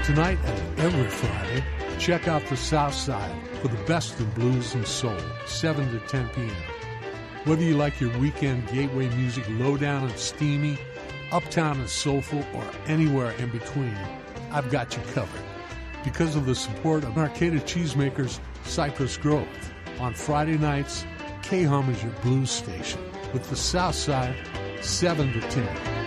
Tonight and every Friday, check out the South Side for the best in blues and soul, 7 to 10 p.m. Whether you like your weekend gateway music low down and steamy, uptown and soulful, or anywhere in between, I've got you covered. Because of the support of Arcata Cheesemakers Cypress Grove. On Friday nights, K-Hum is your blues station with the South Side, 7 to 10.